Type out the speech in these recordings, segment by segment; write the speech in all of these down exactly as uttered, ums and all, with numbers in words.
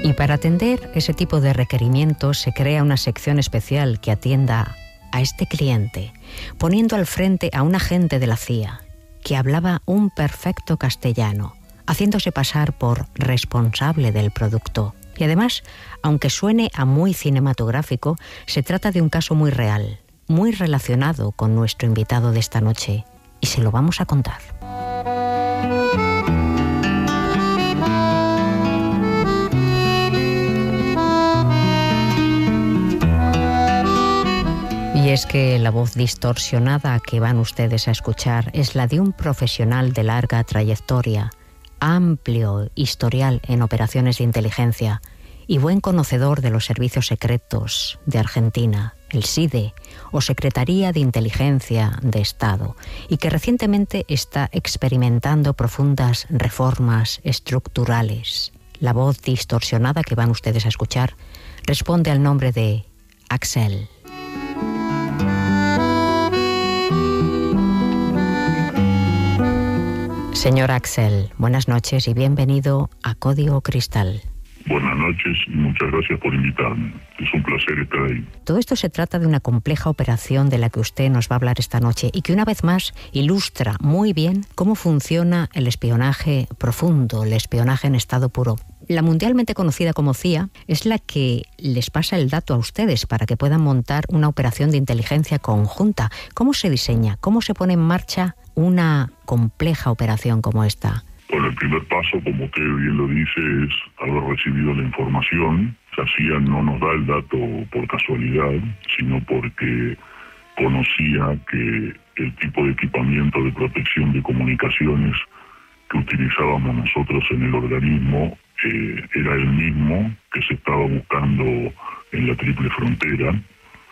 Y para atender ese tipo de requerimientos se crea una sección especial que atienda a este cliente, poniendo al frente a un agente de la C I A que hablaba un perfecto castellano, haciéndose pasar por responsable del producto. Y además, aunque suene a muy cinematográfico, se trata de un caso muy real, muy relacionado con nuestro invitado de esta noche, y se lo vamos a contar. Y es que la voz distorsionada que van ustedes a escuchar es la de un profesional de larga trayectoria, amplio historial en operaciones de inteligencia y buen conocedor de los servicios secretos de Argentina, el S I D E o Secretaría de Inteligencia de Estado, y que recientemente está experimentando profundas reformas estructurales. La voz distorsionada que van ustedes a escuchar responde al nombre de Axel. Señor Axel, buenas noches y bienvenido a Código Cristal. Buenas noches y muchas gracias por invitarme. Es un placer estar ahí. Todo esto se trata de una compleja operación de la que usted nos va a hablar esta noche y que una vez más ilustra muy bien cómo funciona el espionaje profundo, el espionaje en estado puro. La mundialmente conocida como C I A es la que les pasa el dato a ustedes para que puedan montar una operación de inteligencia conjunta. ¿Cómo se diseña? ¿Cómo se pone en marcha una compleja operación como esta? Bueno, el primer paso, como usted bien lo dice, es haber recibido la información. La C I A no nos da el dato por casualidad, sino porque conocía que el tipo de equipamiento de protección de comunicaciones que utilizábamos nosotros en el organismo eh, era el mismo que se estaba buscando en la Triple Frontera,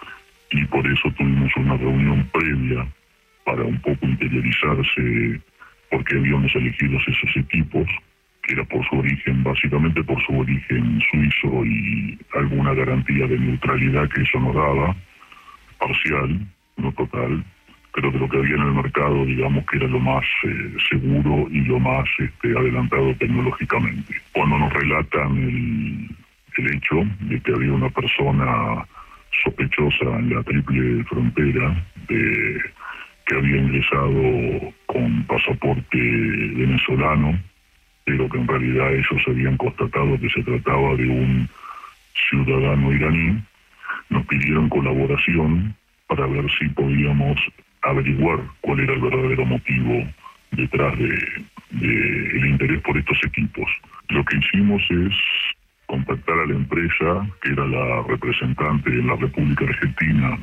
y por eso tuvimos una reunión previa para un poco interiorizarse por qué habíamos elegido esos equipos, que era por su origen, básicamente por su origen suizo y alguna garantía de neutralidad que eso nos daba, parcial, no total, pero de lo que había en el mercado, digamos que era lo más eh, seguro y lo más este, adelantado tecnológicamente. Cuando nos relatan el, el hecho de que había una persona sospechosa en la Triple Frontera, de que había ingresado con pasaporte venezolano, pero que en realidad ellos habían constatado que se trataba de un ciudadano iraní, nos pidieron colaboración para ver si podíamos averiguar cuál era el verdadero motivo detrás de, de el interés por estos equipos. Lo que hicimos es contactar a la empresa, que era la representante en la República Argentina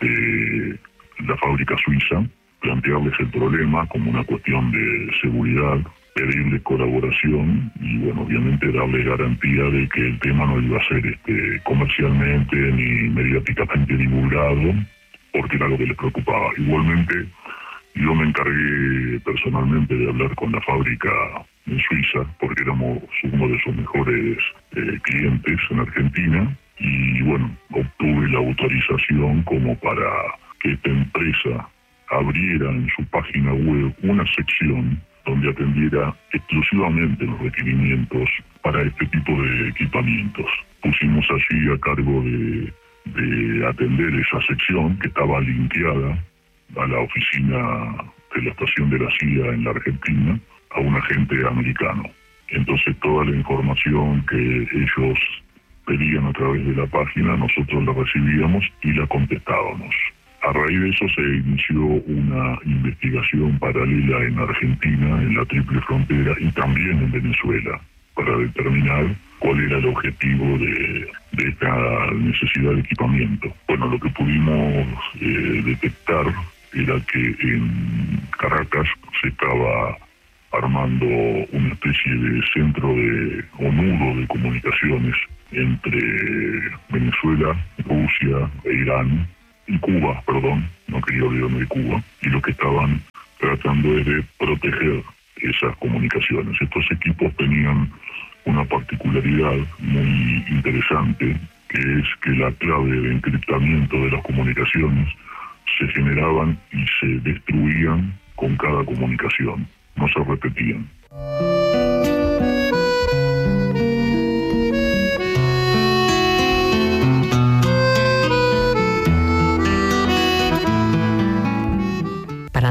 de la fábrica suiza, plantearles el problema como una cuestión de seguridad, pedirles colaboración y, bueno, obviamente darle garantía de que el tema no iba a ser este, comercialmente ni mediáticamente divulgado, porque era lo que les preocupaba. Igualmente, yo me encargué personalmente de hablar con la fábrica en Suiza, porque éramos uno de sus mejores eh, clientes en Argentina, y, bueno, obtuve la autorización como para que esta empresa abriera en su página web una sección donde atendiera exclusivamente los requerimientos para este tipo de equipamientos. Pusimos allí a cargo de, de atender esa sección, que estaba linkeada a la oficina de la estación de la C I A en la Argentina, a un agente americano. Entonces toda la información que ellos pedían a través de la página, nosotros la recibíamos y la contestábamos. A raíz de eso se inició una investigación paralela en Argentina, en la Triple Frontera y también en Venezuela, para determinar cuál era el objetivo de, de esta necesidad de equipamiento. Bueno, lo que pudimos eh, detectar era que en Caracas se estaba armando una especie de centro de, o nudo de comunicaciones entre Venezuela, Rusia e Irán, y Cuba, perdón, no quería olvidarme de Cuba, y lo que estaban tratando es de proteger esas comunicaciones. Estos equipos tenían una particularidad muy interesante, que es que la clave de encriptamiento de las comunicaciones se generaban y se destruían con cada comunicación, no se repetían.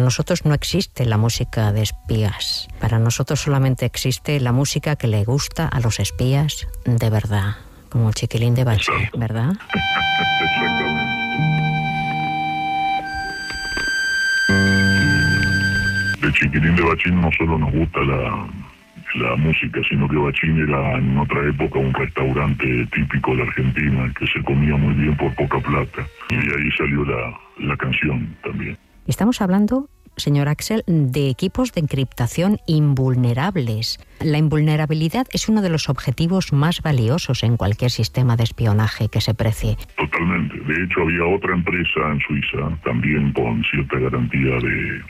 nosotros no existe la música de espías. Para nosotros solamente existe la música que le gusta a los espías de verdad, como Chiquilín de Bachín, ¿verdad? Exactamente. De Chiquilín de Bachín no solo nos gusta la, la música, sino que Bachín era en otra época un restaurante típico de Argentina que se comía muy bien por poca plata. Y de ahí salió la, la canción también. Estamos hablando, señor Axel, de equipos de encriptación invulnerables. La invulnerabilidad es uno de los objetivos más valiosos en cualquier sistema de espionaje que se precie. Totalmente. De hecho, había otra empresa en Suiza, también con cierta garantía de,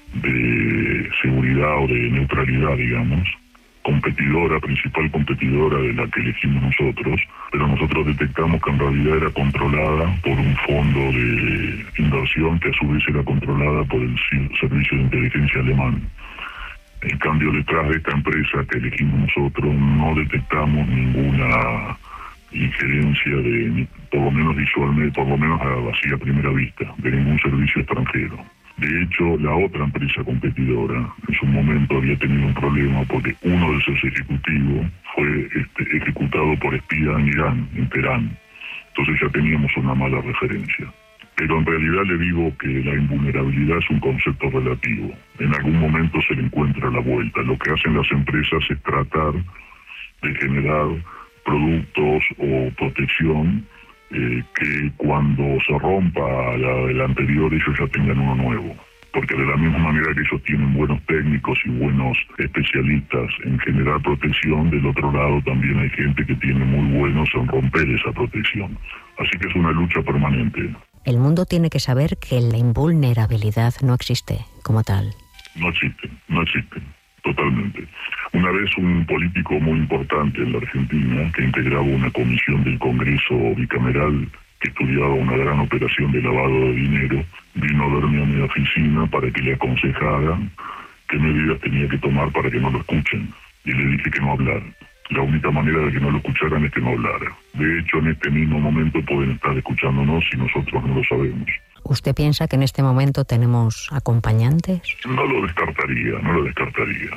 de seguridad o de neutralidad, digamos, competidora, principal competidora de la que elegimos nosotros, pero nosotros detectamos que en realidad era controlada por un fondo de inversión que a su vez era controlada por el Servicio de Inteligencia alemán. En cambio, detrás de esta empresa que elegimos nosotros no detectamos ninguna injerencia, de, por lo menos visualmente, por lo menos así a primera vista, de ningún servicio extranjero. De hecho, la otra empresa competidora en su momento había tenido un problema porque uno de sus ejecutivos fue este, ejecutado por espía en Irán, en Teherán. Entonces ya teníamos una mala referencia. Pero en realidad le digo que la invulnerabilidad es un concepto relativo. En algún momento se le encuentra la vuelta. Lo que hacen las empresas es tratar de generar productos o protección Eh, que cuando se rompa la del anterior ellos ya tengan uno nuevo, porque de la misma manera que ellos tienen buenos técnicos y buenos especialistas en generar protección, del otro lado también hay gente que tiene muy buenos en romper esa protección. Así que es una lucha permanente. El mundo tiene que saber que la invulnerabilidad no existe como tal. No existe, no existe. Totalmente. Una vez un político muy importante en la Argentina, que integraba una comisión del Congreso bicameral que estudiaba una gran operación de lavado de dinero, vino a verme a mi oficina para que le aconsejara qué medidas tenía que tomar para que no lo escuchen. Y le dije que no hablara. La única manera de que no lo escucharan es que no hablara. De hecho, en este mismo momento pueden estar escuchándonos y nosotros no lo sabemos. ¿Usted piensa que en este momento tenemos acompañantes? No lo descartaría, no lo descartaría.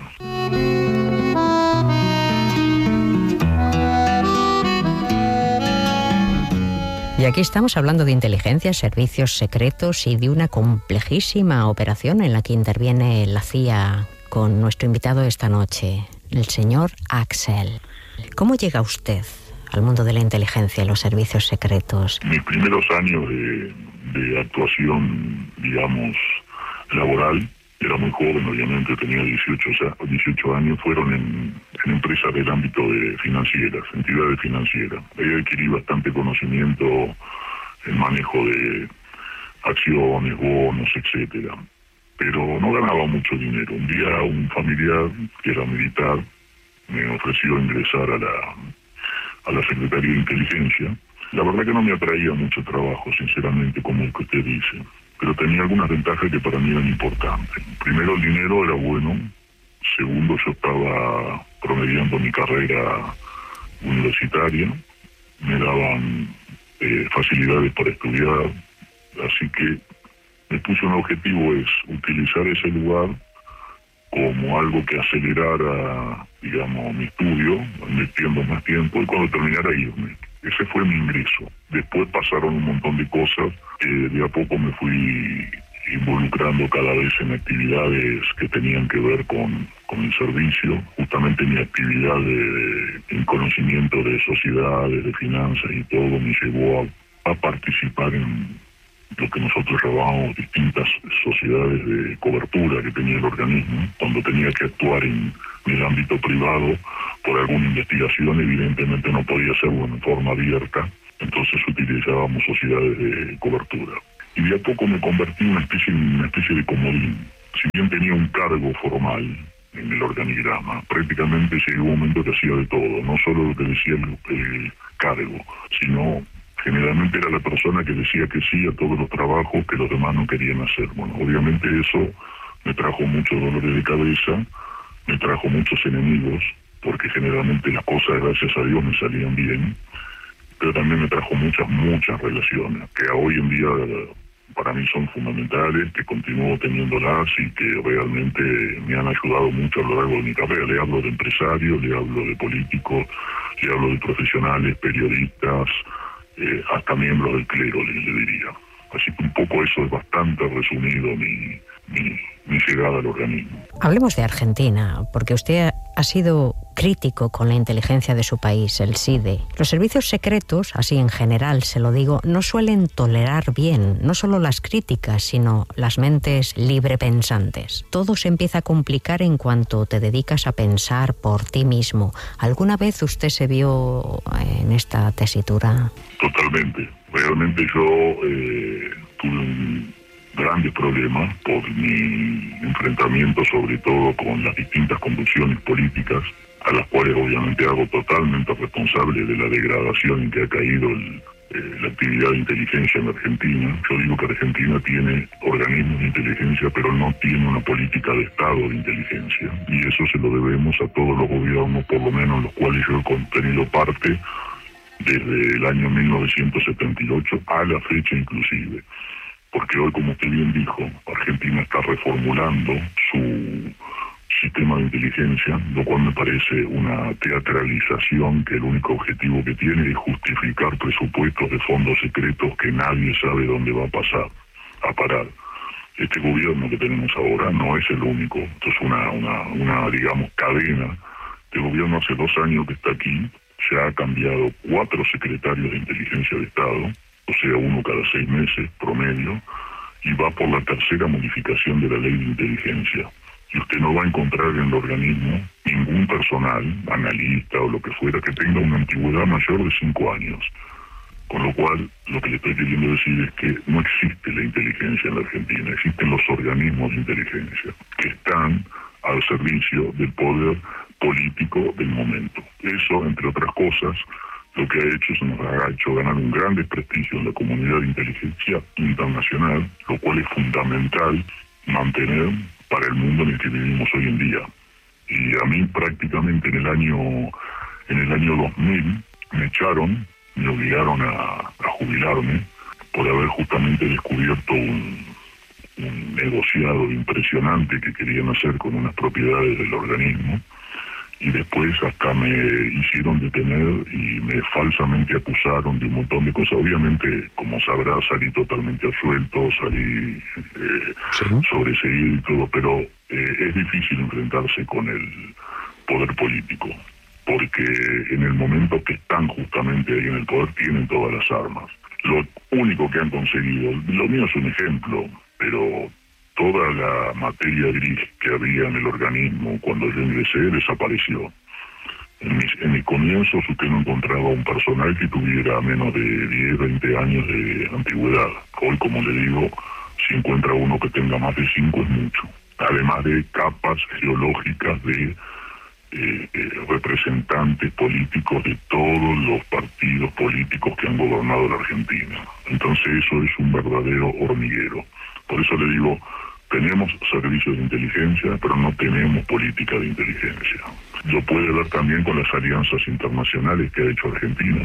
Y aquí estamos hablando de inteligencia, servicios secretos y de una complejísima operación en la que interviene la C I A con nuestro invitado esta noche, el señor Axel. ¿Cómo llega usted al mundo de la inteligencia y los servicios secretos? Mis primeros años de, de actuación, digamos, laboral, era muy joven, obviamente, tenía dieciocho años, fueron en, en empresas del ámbito de financieras, entidades financieras. Ahí adquirí bastante conocimiento en manejo de acciones, bonos, etcétera. Pero no ganaba mucho dinero. Un día un familiar, que era militar, me ofreció ingresar a la, a la Secretaría de Inteligencia. La verdad que no me atraía mucho trabajo, sinceramente, como el que usted dice. Pero tenía algunas ventajas que para mí eran importantes. Primero, el dinero era bueno. Segundo, yo estaba promediando mi carrera universitaria. Me daban eh, facilidades para estudiar. Así que me puse un objetivo, es utilizar ese lugar como algo que acelerara, digamos, mi estudio, invirtiendo más tiempo, y cuando terminara irme. Ese fue mi ingreso. Después pasaron un montón de cosas que de a poco me fui involucrando cada vez en actividades que tenían que ver con, con el servicio. Justamente mi actividad de, en conocimiento de sociedades, de finanzas y todo me llevó a, a participar en lo que nosotros llamamos distintas sociedades de cobertura que tenía el organismo. Cuando tenía que actuar en, en el ámbito privado por alguna investigación, evidentemente no podía hacerlo en forma abierta, entonces utilizábamos sociedades de cobertura. Y de a poco me convertí en una especie, una especie de comodín. Si bien tenía un cargo formal en el organigrama, prácticamente llegó un momento que hacía de todo, no solo lo que decía el, el cargo, sino generalmente era la persona que decía que sí a todos los trabajos que los demás no querían hacer. Bueno, obviamente eso me trajo muchos dolores de cabeza, me trajo muchos enemigos, porque generalmente las cosas, gracias a Dios, me salían bien, pero también me trajo muchas, muchas relaciones, que hoy en día para mí son fundamentales, que continúo teniéndolas y que realmente me han ayudado mucho a lo largo de mi carrera. Le hablo de empresarios, le hablo de políticos, le hablo de profesionales, periodistas, eh, hasta miembros del clero, le, le diría. Así que un poco eso es bastante resumido mi, mi, mi llegada al organismo. Hablemos de Argentina, porque usted ha sido crítico con la inteligencia de su país, el C I D E. Los servicios secretos, así en general se lo digo, no suelen tolerar bien, no solo las críticas, sino las mentes librepensantes. Todo se empieza a complicar en cuanto te dedicas a pensar por ti mismo. ¿Alguna vez usted se vio en esta tesitura? Totalmente. Realmente yo eh, tuve un grandes problemas por mi enfrentamiento sobre todo con las distintas convulsiones políticas, a las cuales obviamente hago totalmente responsable de la degradación en que ha caído el, eh, la actividad de inteligencia en Argentina. Yo digo que Argentina tiene organismos de inteligencia, pero no tiene una política de Estado de inteligencia, y eso se lo debemos a todos los gobiernos, por lo menos los cuales yo he tenido parte desde el año mil novecientos setenta y ocho a la fecha inclusive. Porque hoy, como usted bien dijo, Argentina está reformulando su sistema de inteligencia, lo cual me parece una teatralización que el único objetivo que tiene es justificar presupuestos de fondos secretos que nadie sabe dónde va a pasar, a parar. Este gobierno que tenemos ahora no es el único, esto es una, una, una digamos, cadena. Este gobierno hace dos años que está aquí, se ha cambiado cuatro secretarios de inteligencia de Estado, o sea, uno cada seis meses, promedio, y va por la tercera modificación de la ley de inteligencia. Y usted no va a encontrar en el organismo ningún personal, analista o lo que fuera, que tenga una antigüedad mayor de cinco años. Con lo cual, lo que le estoy queriendo decir es que no existe la inteligencia en la Argentina, existen los organismos de inteligencia, que están al servicio del poder político del momento. Eso, entre otras cosas, lo que ha hecho es nos ha hecho ganar un gran desprestigio en la comunidad de inteligencia internacional, lo cual es fundamental mantener para el mundo en el que vivimos hoy en día. Y a mí prácticamente en el año en el año dos mil me echaron, me obligaron a, a jubilarme por haber justamente descubierto un, un negociado impresionante que querían hacer con unas propiedades del organismo. Y después hasta me hicieron detener y me falsamente acusaron de un montón de cosas. Obviamente, como sabrá, salí totalmente absuelto, salí eh, ¿Sí? sobreseído y todo, pero eh, es difícil enfrentarse con el poder político, porque en el momento que están justamente ahí en el poder tienen todas las armas. Lo único que han conseguido, lo mío es un ejemplo, pero toda la materia gris que había en el organismo cuando yo ingresé desapareció. En mis, en mis comienzos usted no encontraba un personal que tuviera menos de diez, veinte años de antigüedad. Hoy, como le digo, si encuentra uno que tenga más de cinco es mucho. Además de capas geológicas de eh, eh, representantes políticos de todos los partidos políticos que han gobernado la Argentina. Entonces eso es un verdadero hormiguero. Por eso le digo, tenemos servicios de inteligencia, pero no tenemos política de inteligencia. Lo puede ver también con las alianzas internacionales que ha hecho Argentina.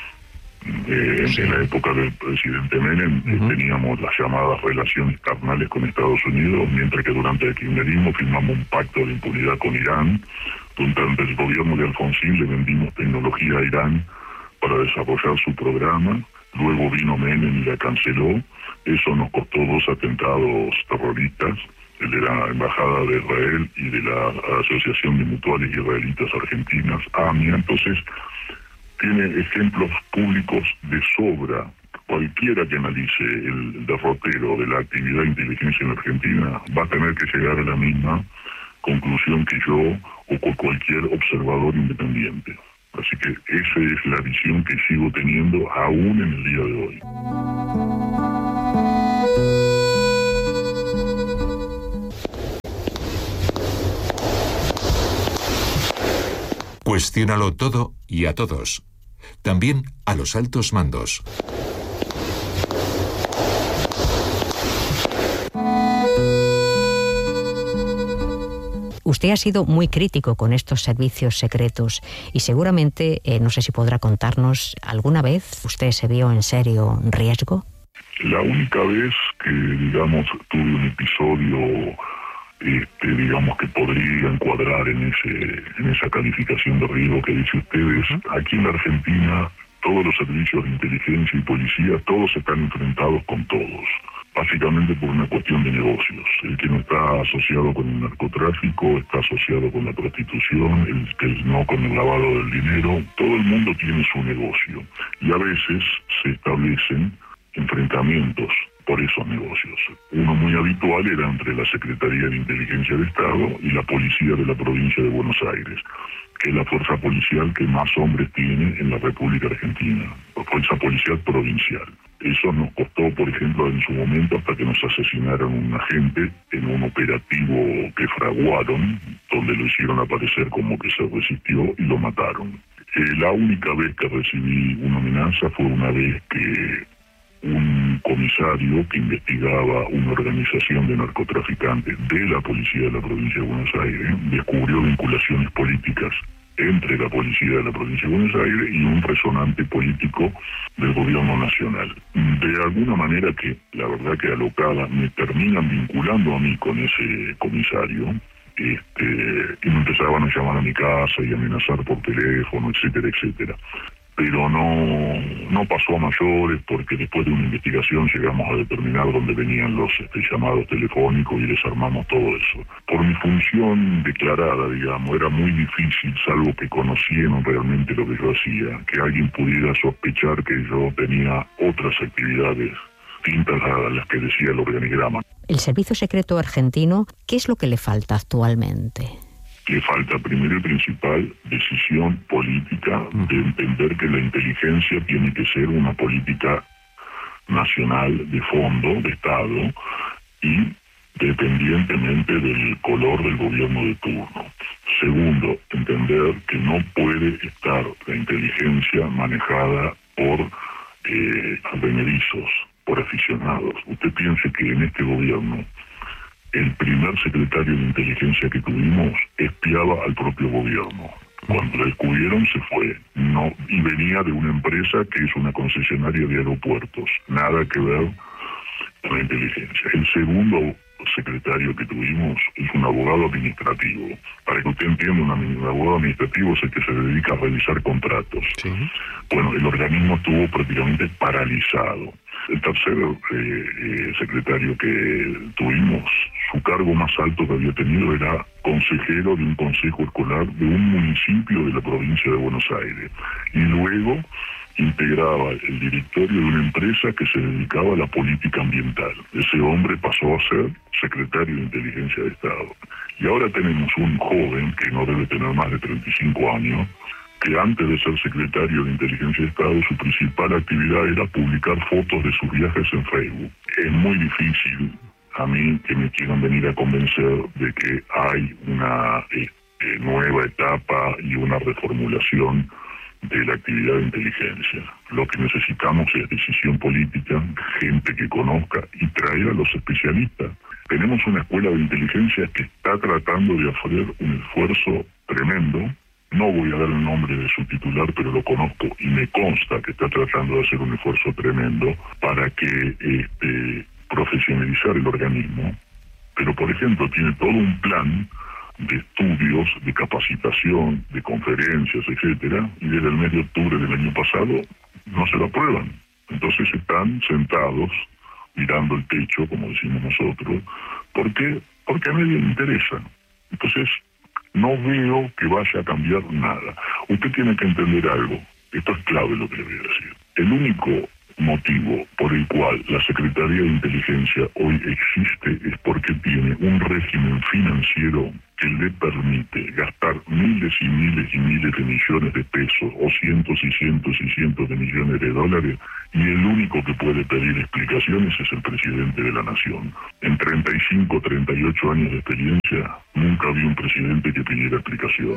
Eh, sí. En la época del presidente Menem uh-huh. teníamos las llamadas relaciones carnales con Estados Unidos, mientras que durante el kirchnerismo firmamos un pacto de impunidad con Irán. Durante el gobierno de Alfonsín le vendimos tecnología a Irán para desarrollar su programa. Luego vino Menem y la canceló. Eso nos costó dos atentados terroristas, el de la Embajada de Israel y de la Asociación de Mutuales Israelitas Argentinas, A M I A. Entonces, tiene ejemplos públicos de sobra. Cualquiera que analice el derrotero de la actividad de inteligencia en Argentina va a tener que llegar a la misma conclusión que yo o con cualquier observador independiente. Así que esa es la visión que sigo teniendo aún en el día de hoy. Cuestiónalo todo y a todos. También a los altos mandos. Usted ha sido muy crítico con estos servicios secretos y seguramente, eh, no sé si podrá contarnos, ¿alguna vez usted se vio en serio riesgo? La única vez que, digamos, tuve un episodio, este, digamos, que podría encuadrar en ese en esa calificación de riesgo que dice ustedes, aquí en la Argentina todos los servicios de inteligencia y policía, todos están enfrentados con todos, básicamente por una cuestión de negocios. El que no está asociado con el narcotráfico está asociado con la prostitución, el que no con el lavado del dinero. Todo el mundo tiene su negocio y a veces se establecen enfrentamientos por esos negocios. Uno muy habitual era entre la Secretaría de Inteligencia de Estado y la Policía de la Provincia de Buenos Aires, que es la fuerza policial que más hombres tiene en la República Argentina, la fuerza policial provincial. Eso nos costó, por ejemplo, en su momento, hasta que nos asesinaron un agente en un operativo que fraguaron, donde lo hicieron aparecer como que se resistió y lo mataron. Eh, la única vez que recibí una amenaza fue una vez que un comisario que investigaba una organización de narcotraficantes de la policía de la provincia de Buenos Aires descubrió vinculaciones políticas entre la policía de la provincia de Buenos Aires y un resonante político del gobierno nacional. De alguna manera que, la verdad que alocada, me terminan vinculando a mí con ese comisario, este, y me empezaban a llamar a mi casa y amenazar por teléfono, etcétera, etcétera. Pero no no pasó a mayores, porque después de una investigación llegamos a determinar dónde venían los este, llamados telefónicos y desarmamos todo eso. Por mi función declarada, digamos, era muy difícil, salvo que conocieran realmente lo que yo hacía, que alguien pudiera sospechar que yo tenía otras actividades distintas a las que decía el organigrama. El Servicio Secreto Argentino, ¿qué es lo que le falta actualmente? Le falta, primero y principal, decisión política de entender que la inteligencia tiene que ser una política nacional de fondo, de Estado, y dependientemente del color del gobierno de turno. Segundo, entender que no puede estar la inteligencia manejada por eh, advenedizos, por aficionados. Usted piense que en este gobierno el primer secretario de inteligencia que tuvimos espiaba al propio gobierno. Cuando lo descubrieron se fue. No, y venía de una empresa que es una concesionaria de aeropuertos. Nada que ver con la inteligencia. El segundo secretario que tuvimos es un abogado administrativo. Para que usted entienda, un abogado administrativo es el que se dedica a realizar contratos. Sí. Bueno, el organismo estuvo prácticamente paralizado. El tercer eh, eh, secretario que tuvimos, su cargo más alto que había tenido era consejero de un consejo escolar de un municipio de la provincia de Buenos Aires. Y luego integraba el directorio de una empresa que se dedicaba a la política ambiental. Ese hombre pasó a ser secretario de Inteligencia de Estado. Y ahora tenemos un joven que no debe tener más de treinta y cinco años, que antes de ser secretario de Inteligencia de Estado, su principal actividad era publicar fotos de sus viajes en Facebook. Es muy difícil a mí que me quieran venir a convencer de que hay una este, nueva etapa y una reformulación de la actividad de inteligencia. Lo que necesitamos es decisión política, gente que conozca y traer a los especialistas. Tenemos una escuela de inteligencia que está tratando de hacer un esfuerzo tremendo. No voy a dar el nombre de su titular, pero lo conozco y me consta que está tratando de hacer un esfuerzo tremendo para que este, profesionalizar el organismo. Pero, por ejemplo, tiene todo un plan de estudios, de capacitación, de conferencias, etcétera, y desde el mes de octubre del año pasado no se lo aprueban. Entonces están sentados mirando el techo, como decimos nosotros, porque porque a nadie le interesa. Entonces no veo que vaya a cambiar nada. Usted tiene que entender algo. Esto es clave lo que le voy a decir. El único motivo por el cual la Secretaría de Inteligencia hoy existe es porque tiene un régimen financiero que le permite gastar miles y miles y miles de millones de pesos o cientos y cientos y cientos de millones de dólares, y el único que puede pedir explicaciones es el presidente de la nación. En treinta y cinco, treinta y ocho años de experiencia nunca había un presidente que pidiera explicaciones.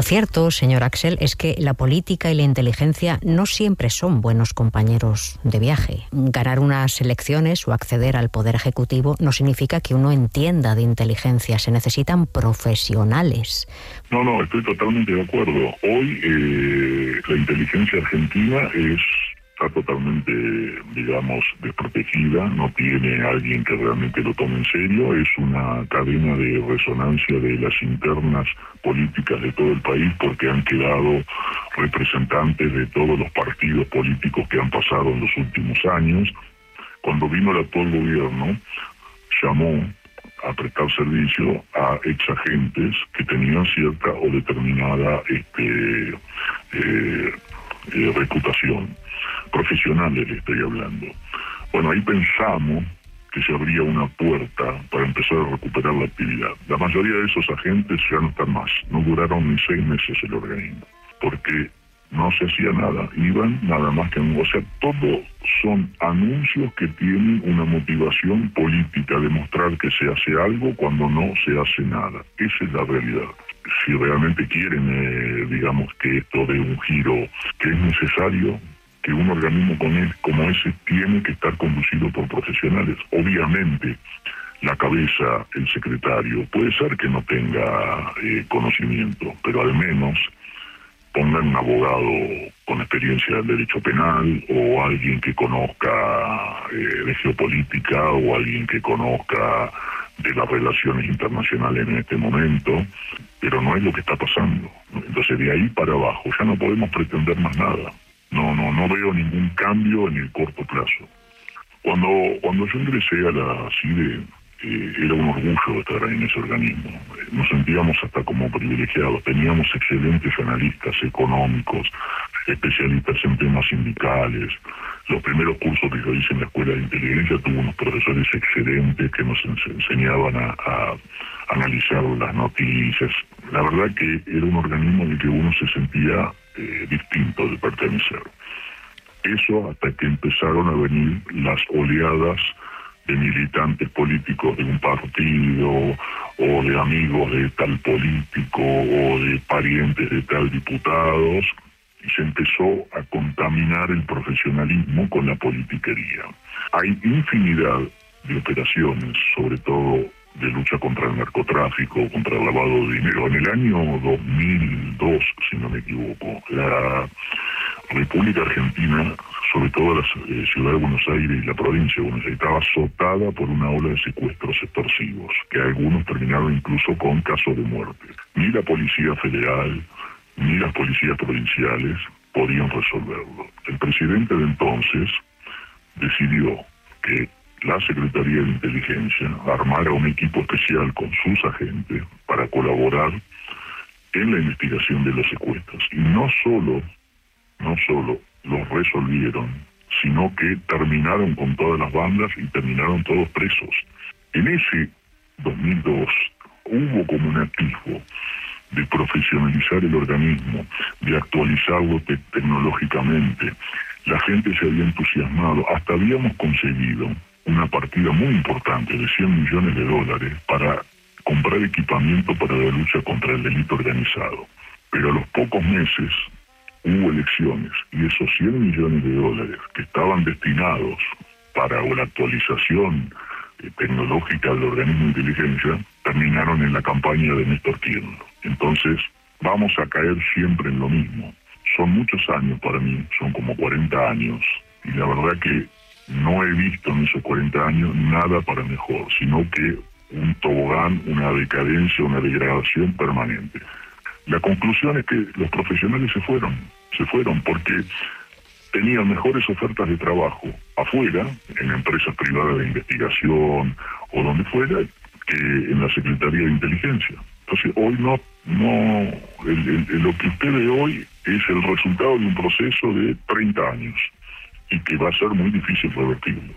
Lo cierto, señor Axel, es que la política y la inteligencia no siempre son buenos compañeros de viaje. Ganar unas elecciones o acceder al poder ejecutivo no significa que uno entienda de inteligencia. Se necesitan profesionales. No, no, estoy totalmente de acuerdo. Hoy eh, la inteligencia argentina es... está totalmente, digamos, desprotegida, no tiene alguien que realmente lo tome en serio, es una cadena de resonancia de las internas políticas de todo el país, porque han quedado representantes de todos los partidos políticos que han pasado en los últimos años. Cuando vino el actual gobierno, llamó a prestar servicio a exagentes que tenían cierta o determinada este, eh, eh, reputación. Profesionales le estoy hablando. Bueno, ahí pensamos que se abría una puerta para empezar a recuperar la actividad. La mayoría de esos agentes ya no están más, no duraron ni seis meses el organismo, porque no se hacía nada, iban nada más que... O sea, todo son anuncios que tienen una motivación política, demostrar que se hace algo cuando no se hace nada. Esa es la realidad. Si realmente quieren, eh, digamos, que esto dé un giro, que es necesario que un organismo como ese tiene que estar conducido por profesionales. Obviamente, la cabeza, el secretario, puede ser que no tenga eh, conocimiento, pero al menos pongan un abogado con experiencia del derecho penal, o alguien que conozca eh, de geopolítica, o alguien que conozca de las relaciones internacionales en este momento, pero no es lo que está pasando. Entonces, de ahí para abajo ya no podemos pretender más nada. No, no, no veo ningún cambio en el corto plazo. Cuando, cuando yo ingresé a la CIDE, eh, era un orgullo estar en ese organismo. Nos sentíamos hasta como privilegiados. Teníamos excelentes analistas económicos, especialistas en temas sindicales. Los primeros cursos que yo hice en la Escuela de Inteligencia tuve unos profesores excelentes que nos enseñaban a, a analizar las noticias. La verdad que era un organismo en el que uno se sentía eh, distinto de pertenecer. Eso hasta que empezaron a venir las oleadas de militantes políticos de un partido, o de amigos de tal político, o de parientes de tal diputados, y se empezó a contaminar el profesionalismo con la politiquería. Hay infinidad de operaciones, sobre todo de lucha contra el narcotráfico, contra el lavado de dinero. En el año dos mil dos, si no me equivoco, la República Argentina, sobre todo la eh, ciudad de Buenos Aires y la provincia de Buenos Aires, estaba azotada por una ola de secuestros extorsivos, que algunos terminaron incluso con casos de muerte. Ni la Policía Federal, ni las policías provinciales podían resolverlo. El presidente de entonces decidió que la Secretaría de Inteligencia armara un equipo especial con sus agentes para colaborar en la investigación de los secuestros. Y no solo, no solo los resolvieron, sino que terminaron con todas las bandas y terminaron todos presos. En ese dos mil dos hubo como un atisbo de profesionalizar el organismo, de actualizarlo te- tecnológicamente. La gente se había entusiasmado, hasta habíamos conseguido una partida muy importante de cien millones de dólares para comprar equipamiento para la lucha contra el delito organizado. Pero a los pocos meses hubo elecciones, y esos cien millones de dólares que estaban destinados para la actualización eh, tecnológica del organismo de inteligencia terminaron en la campaña de Néstor Kirchner. Entonces vamos a caer siempre en lo mismo. Son muchos años para mí, son como cuarenta años, y la verdad que no he visto en esos cuarenta años nada para mejor, sino que un tobogán, una decadencia, una degradación permanente. La conclusión es que los profesionales se fueron, se fueron porque tenían mejores ofertas de trabajo afuera, en empresas privadas de investigación o donde fuera, que en la Secretaría de Inteligencia. Entonces hoy no, no el, el, lo que usted ve hoy es el resultado de un proceso de treinta años y que va a ser muy difícil revertirlo.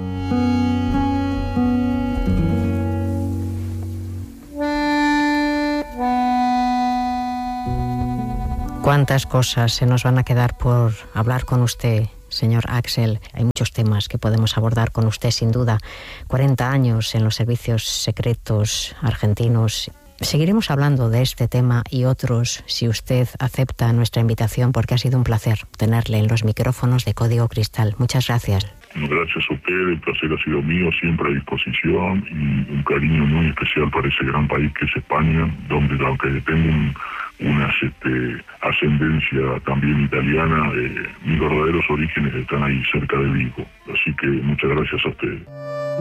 Cuántas cosas se nos van a quedar por hablar con usted, señor Axel. Hay muchos temas que podemos abordar con usted, sin duda. cuarenta años en los servicios secretos argentinos. Seguiremos hablando de este tema y otros si usted acepta nuestra invitación, porque ha sido un placer tenerle en los micrófonos de Código Cristal. Muchas gracias. Gracias a usted, el placer ha sido mío, siempre a disposición, y un cariño muy especial para ese gran país que es España, donde aunque tengo un, una este, ascendencia también italiana, eh, mis verdaderos orígenes están ahí cerca de Vigo. Así que muchas gracias a ustedes.